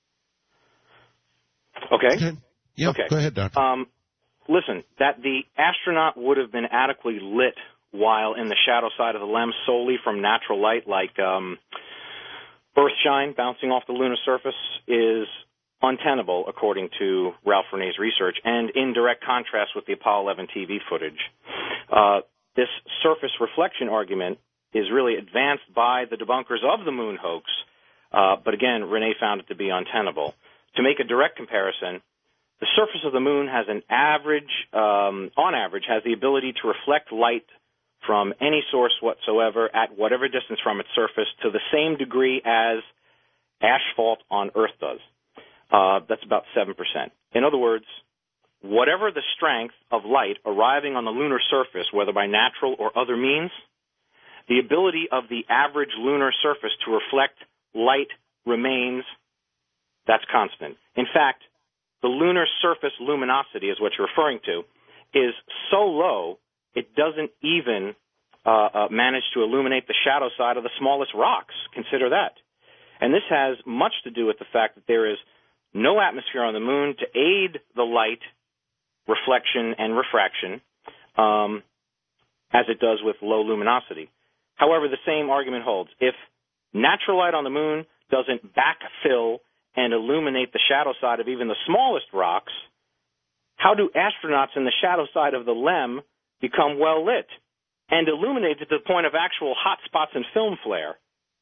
Okay. Okay. Yeah, okay. Go ahead, Doctor. Um, listen, that the astronaut would have been adequately lit while in the shadow side of the lens solely from natural light, like um, Earthshine bouncing off the lunar surface, is untenable, according to Ralph Renee's research, and in direct contrast with the Apollo eleven T V footage. Uh, this surface reflection argument is really advanced by the debunkers of the moon hoax, uh, but again, Renee found it to be untenable. To make a direct comparison, the surface of the moon has an average, um, on average, has the ability to reflect light from any source whatsoever at whatever distance from its surface to the same degree as asphalt on Earth does. Uh, that's about seven percent. In other words, whatever the strength of light arriving on the lunar surface, whether by natural or other means, the ability of the average lunar surface to reflect light remains, that's constant. In fact, the lunar surface luminosity is what you're referring to, is so low it doesn't even uh, uh, manage to illuminate the shadow side of the smallest rocks. Consider that. And this has much to do with the fact that there is no atmosphere on the moon to aid the light reflection and refraction um, as it does with low luminosity. However, the same argument holds. If natural light on the moon doesn't backfill and illuminate the shadow side of even the smallest rocks, how do astronauts in the shadow side of the LEM become well lit and illuminated to the point of actual hot spots and film flare?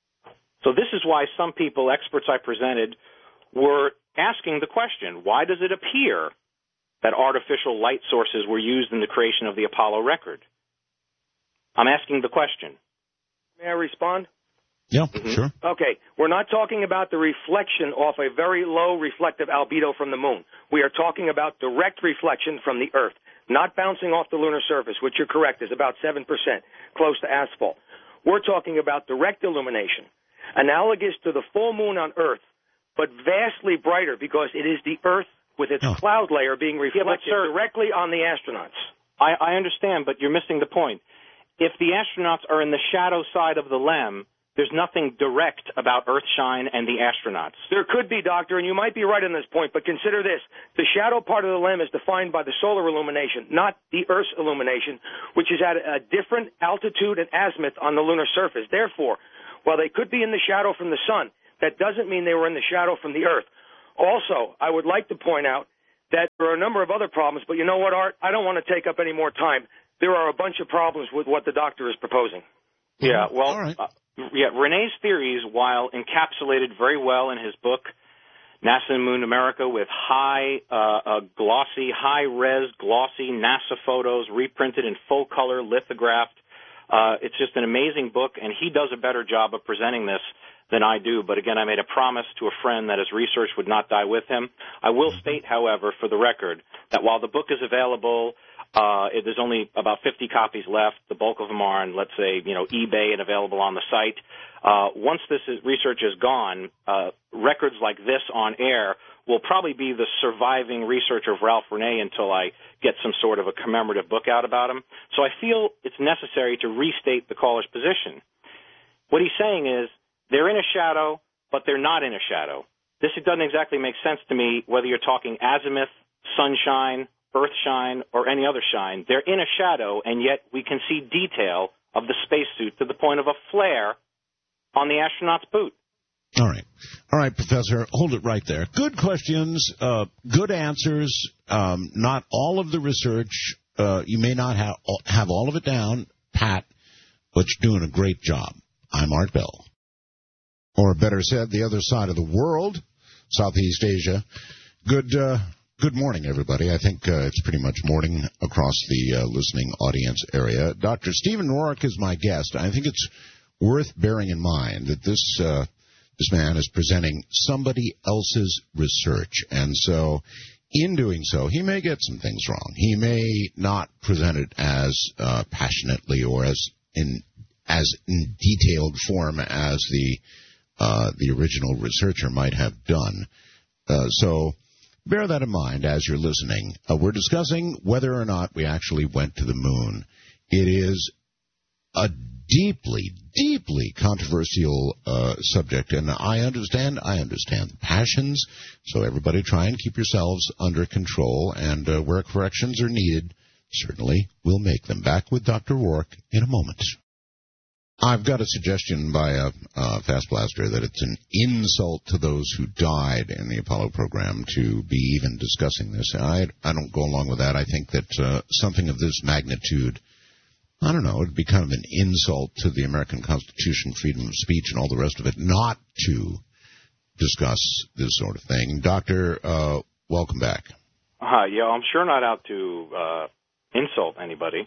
So this is why some people, experts I presented, were asking the question, why does it appear that artificial light sources were used in the creation of the Apollo record? I'm asking the question. May I respond? Yeah, mm-hmm. Sure. Okay, we're not talking about the reflection off a very low reflective albedo from the moon. We are talking about direct reflection from the Earth, not bouncing off the lunar surface, which you're correct is about seven percent, close to asphalt. We're talking about direct illumination, analogous to the full moon on Earth, but vastly brighter because it is the Earth with its oh. cloud layer being reflected yeah, sir, directly on the astronauts. I, I understand, but you're missing the point. If the astronauts are in the shadow side of the LEM, there's nothing direct about Earthshine and the astronauts. There could be, Doctor, and you might be right on this point, but consider this. The shadow part of the limb is defined by the solar illumination, not the Earth's illumination, which is at a different altitude and azimuth on the lunar surface. Therefore, while they could be in the shadow from the sun, that doesn't mean they were in the shadow from the Earth. Also, I would like to point out that there are a number of other problems, but you know what, Art? I don't want to take up any more time. There are a bunch of problems with what the doctor is proposing. Yeah, well, right. uh, yeah, Renee's theories, while encapsulated very well in his book, NASA and Moon America, with high, uh, uh, glossy, high-res, glossy NASA photos reprinted in full-color, lithographed. Uh, it's just an amazing book, and he does a better job of presenting this than I do. But again, I made a promise to a friend that his research would not die with him. I will state, however, for the record, that while the book is available, uh, it, there's only about fifty copies left. The bulk of them are on, let's say, you know, eBay and available on the site. Uh, once this is, research is gone, uh, records like this on air will probably be the surviving research of Ralph Renee until I get some sort of a commemorative book out about him. So I feel it's necessary to restate the caller's position. What he's saying is, they're in a shadow, but they're not in a shadow. This doesn't exactly make sense to me, whether you're talking azimuth, sunshine, earthshine, or any other shine. They're in a shadow, and yet we can see detail of the spacesuit to the point of a flare on the astronaut's boot. All right. All right, Professor, hold it right there. Good questions, uh, good answers. Um, not all of the research. Uh, you may not have, have all of it down, Pat, but you're doing a great job. I'm Art Bell. Or better said, the other side of the world, Southeast Asia. Good uh, good morning, everybody. I think uh, it's pretty much morning across the uh, listening audience area. Doctor Stephen Rourke is my guest. I think it's worth bearing in mind that this uh, this man is presenting somebody else's research. And so in doing so, he may get some things wrong. He may not present it as uh, passionately or as in as in detailed form as the Uh, the original researcher might have done. Uh, so bear that in mind as you're listening. Uh, we're discussing whether or not we actually went to the moon. It is a deeply, deeply controversial uh, subject, and I understand, I understand the passions, so everybody try and keep yourselves under control, and uh, where corrections are needed, certainly we'll make them. Back with Doctor Rourke in a moment. I've got a suggestion by a, a Fast Blaster that it's an insult to those who died in the Apollo program to be even discussing this. I, I don't go along with that. I think that uh, something of this magnitude, I don't know, it would be kind of an insult to the American Constitution, freedom of speech, and all the rest of it, not to discuss this sort of thing. Doctor, uh, welcome back. Uh, yeah, I'm sure not out to uh, insult anybody.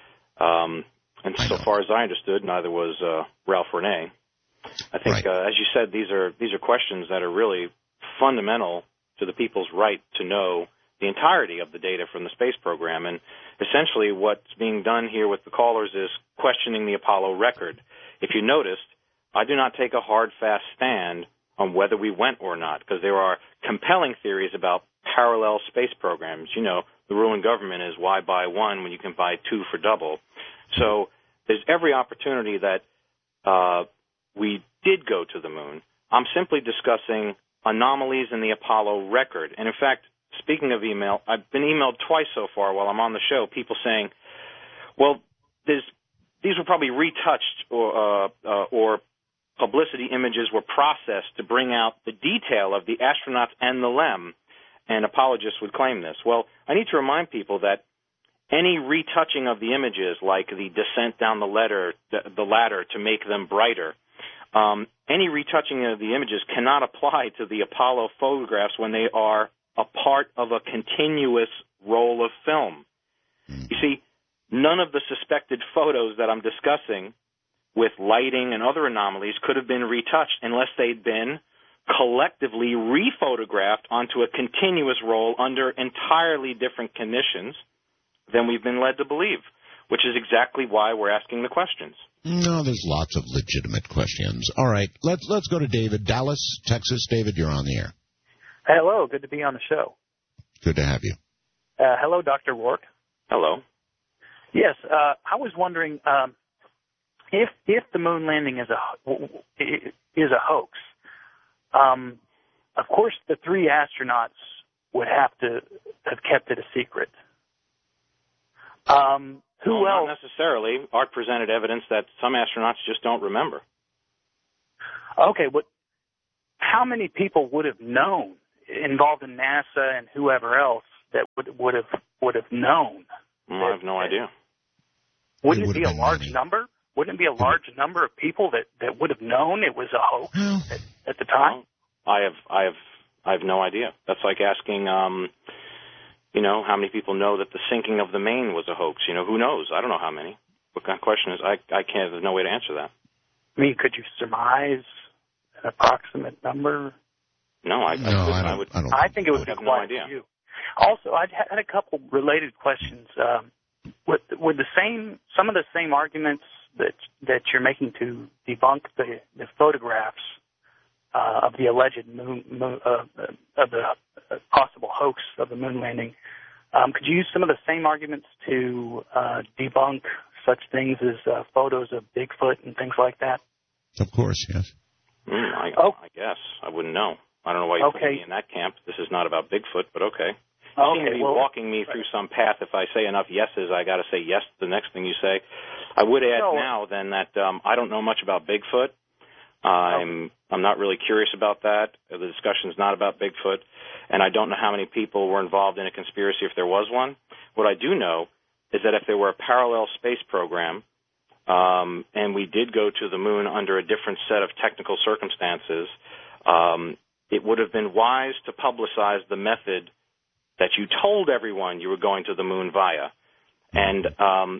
Um And so far as I understood, neither was uh, Ralph Renee. I think, right. uh, as you said, these are these are questions that are really fundamental to the people's right to know the entirety of the data from the space program. And essentially what's being done here with the callers is questioning the Apollo record. If you noticed, I do not take a hard, fast stand on whether we went or not, because there are compelling theories about parallel space programs. You know, the ruling government is why buy one when you can buy two for double. So there's every opportunity that uh, we did go to the moon. I'm simply discussing anomalies in the Apollo record. And, in fact, speaking of email, I've been emailed twice so far while I'm on the show, people saying, well, there's, these were probably retouched or, uh, uh, or publicity images were processed to bring out the detail of the astronauts and the L E M, and apologists would claim this. Well, I need to remind people that any retouching of the images, like the descent down the ladder, the, the ladder to make them brighter, um, any retouching of the images cannot apply to the Apollo photographs when they are a part of a continuous roll of film. You see, none of the suspected photos that I'm discussing with lighting and other anomalies could have been retouched unless they'd been collectively rephotographed onto a continuous roll under entirely different conditions than we've been led to believe, which is exactly why we're asking the questions. No, there's lots of legitimate questions. All right, let's let's go to David, Dallas, Texas. David, you're on the air. Hello, good to be on the show. Good to have you. Uh, hello, Doctor Rourke. Hello. Yes, uh, I was wondering, um, if if the moon landing is a is a hoax, um, of course the three astronauts would have to have kept it a secret. Um, who well, else? Not necessarily. Art presented evidence that some astronauts just don't remember. Okay, but how many people would have known involved in NASA and whoever else that would would have would have known? Well, I have no idea. Wouldn't it, it be a large many. number? Wouldn't it be a large number of people that, that would have known it was a hoax well, at, at the time? Well, I have I have I have no idea. That's like asking, um, you know, how many people know that the sinking of the Maine was a hoax? You know, who knows? I don't know how many. What kind of question is? I I can't. There's no way to answer that. I mean, could you surmise an approximate number? No, I, no, I, I, I would. I, don't I think it would would be have quite no idea. few. Also, I had a couple related questions. Um, would, would the same, some of the same arguments that that you're making to debunk the, the photographs uh, of the alleged moon, moon uh, of the uh, possible hoax of the moon landing, um, could you use some of the same arguments to uh, debunk such things as uh, photos of Bigfoot and things like that? Of course, yes. Mm, I, oh. I guess. I wouldn't know. I don't know why you're okay. putting me in that camp. This is not about Bigfoot, but okay. You okay, seem to be well, walking me through some path. If I say enough yeses, I got to say yes to the next thing you say. I would add no. now, then, that um, I don't know much about Bigfoot. I'm I'm not really curious about that. The discussion's not about Bigfoot, and I don't know how many people were involved in a conspiracy if there was one. What I do know is that if there were a parallel space program, um, and we did go to the moon under a different set of technical circumstances, um, it would have been wise to publicize the method that you told everyone you were going to the moon via. And um,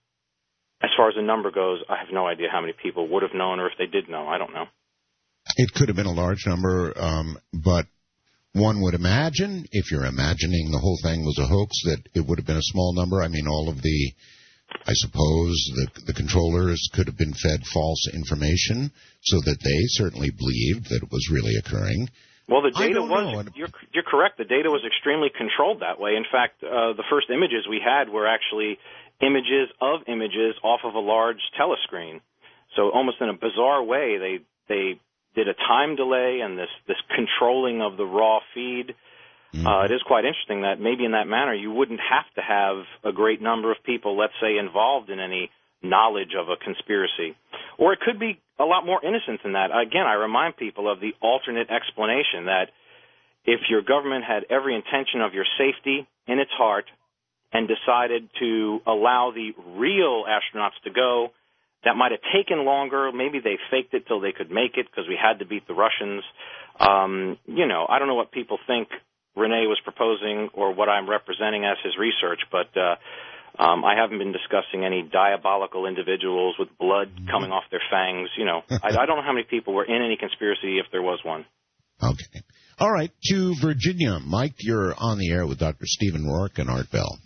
as far as the number goes, I have no idea how many people would have known, or if they did know. I don't know. It could have been a large number, um, but one would imagine, if you're imagining the whole thing was a hoax, that it would have been a small number. I mean, all of the, I suppose, the, the controllers could have been fed false information so that they certainly believed that it was really occurring. Well, the data was, you're, you're correct, the data was extremely controlled that way. In fact, uh, the first images we had were actually images of images off of a large telescreen. So almost in a bizarre way, they they did a time delay and this, this controlling of the raw feed. Mm-hmm. Uh, it is quite interesting that maybe in that manner you wouldn't have to have a great number of people, let's say, involved in any knowledge of a conspiracy. Or it could be a lot more innocent than that. Again, I remind people of the alternate explanation that if your government had every intention of your safety in its heart and decided to allow the real astronauts to go, that might have taken longer. Maybe they faked it till they could make it because we had to beat the Russians. Um, you know, I don't know what people think Rene was proposing or what I'm representing as his research, but uh, um, I haven't been discussing any diabolical individuals with blood coming off their fangs. You know, I, I don't know how many people were in any conspiracy if there was one. Okay. All right, to Virginia. Mike, you're on the air with Doctor Stephen Rourke and Art Bell.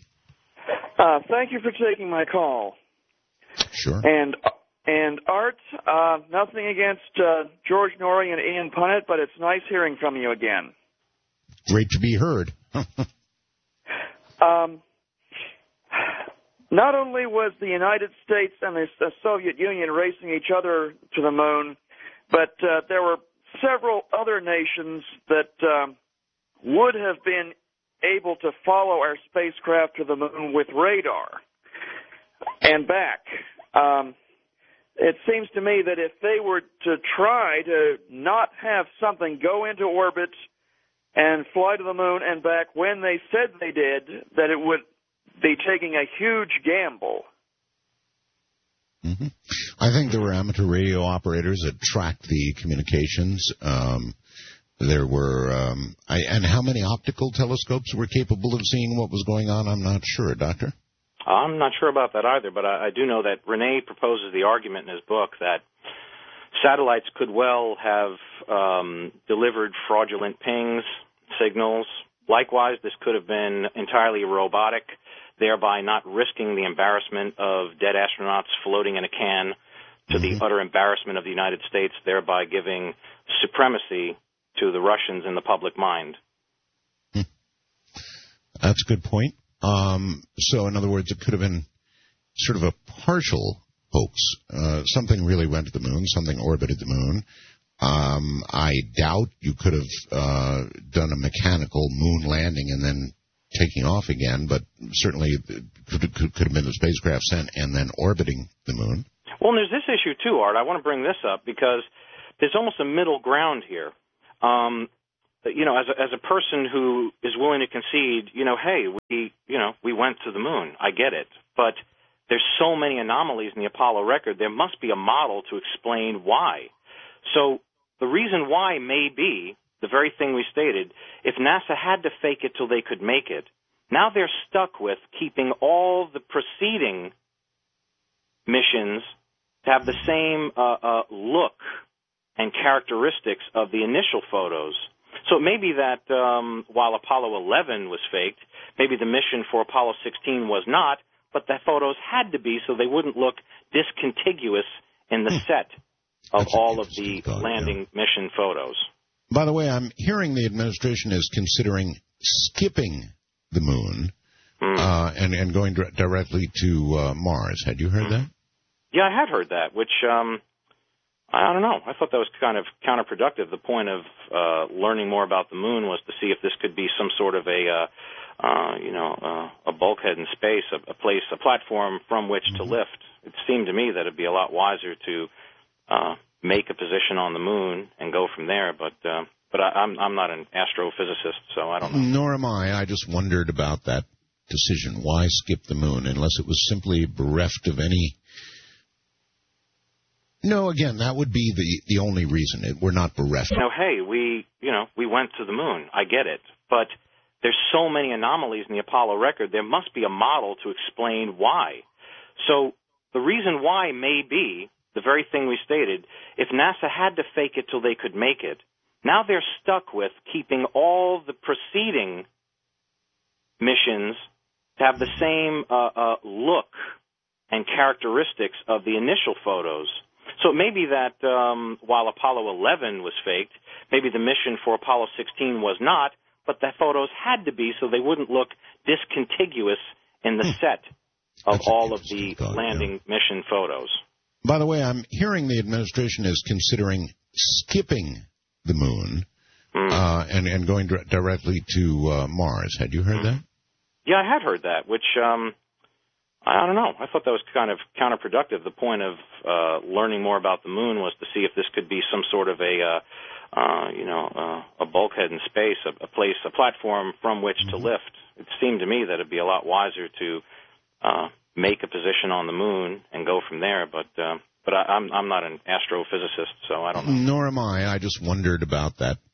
Uh, thank you for taking my call. Sure. And and Art, uh, nothing against uh, George Norrie and Ian Punnett, but it's nice hearing from you again. Great to be heard. um, not only was the United States and the, the Soviet Union racing each other to the moon, but uh, there were several other nations that um, would have been able to follow our spacecraft to the moon with radar and back. Um, it seems to me that if they were to try to not have something go into orbit and fly to the moon and back when they said they did, that it would be taking a huge gamble. Mm-hmm. I think there were amateur radio operators that tracked the communications. Um, there were, um, I, and how many optical telescopes were capable of seeing what was going on? I'm not sure, Doctor. I'm not sure about that either, but I, I do know that Rene proposes the argument in his book that satellites could well have um, delivered fraudulent pings, signals. Likewise, this could have been entirely robotic, thereby not risking the embarrassment of dead astronauts floating in a can to mm-hmm. the utter embarrassment of the United States, thereby giving supremacy to the Russians in the public mind. Hmm. That's a good point. Um, so, in other words, it could have been sort of a partial hoax. Uh, something really went to the moon. Something orbited the moon. Um, I doubt you could have uh, done a mechanical moon landing and then taking off again, but certainly it could, could, could have been the spacecraft sent and then orbiting the moon. Well, and there's this issue, too, Art. I want to bring this up because there's almost a middle ground here. Um, you know, as a, as a person who is willing to concede, you know, hey, we, you know, we went to the moon. I get it. But there's so many anomalies in the Apollo record, there must be a model to explain why. So the reason why may be the very thing we stated. If NASA had to fake it till they could make it, now they're stuck with keeping all the preceding missions to have the same uh, uh, look and characteristics of the initial photos. So it may be that um, while Apollo eleven was faked, maybe the mission for Apollo sixteen was not, but the photos had to be so they wouldn't look discontiguous in the set of That's all of the thought, landing yeah. mission photos. By the way, I'm hearing the administration is considering skipping the moon Mm. uh, and, and going dir- directly to uh, Mars. Had you heard Mm. that? Yeah, I had heard that, which um, I don't know. I thought that was kind of counterproductive. The point of uh, learning more about the moon was to see if this could be some sort of a, uh, uh, you know, uh, a bulkhead in space, a, a place, a platform from which to lift. It seemed to me that it'd be a lot wiser to uh, make a position on the moon and go from there. But uh, but I, I'm I'm not an astrophysicist, so I don't know. Nor am I. I just wondered about that decision. Why skip the moon unless it was simply bereft of any... No, again, that would be the, the only reason. It, we're not bereft. You know, hey, we, you know, we went to the moon. I get it. But there's so many anomalies in the Apollo record, there must be a model to explain why. So the reason why may be the very thing we stated. If NASA had to fake it till they could make it, now they're stuck with keeping all the preceding missions to have the same uh, uh, look and characteristics of the initial photos. So it may be that um, while Apollo eleven was faked, maybe the mission for Apollo sixteen was not, but the photos had to be so they wouldn't look discontiguous in the set of That's all of the thought, landing yeah. mission photos. By the way, I'm hearing the administration is considering skipping the moon Mm. uh, and, and going dir- directly to uh, Mars. Had you heard Mm. that? Yeah, I had heard that, which um, I don't know. I thought that was kind of counterproductive. The point of uh, learning more about the moon was to see if this could be some sort of a, uh, uh, you know, uh, a bulkhead in space, a, a place, a platform from which to lift. It seemed to me that it'd be a lot wiser to uh, make a position on the moon and go from there. But uh, but I, I'm I'm not an astrophysicist, so I don't know. Nor am I. I just wondered about that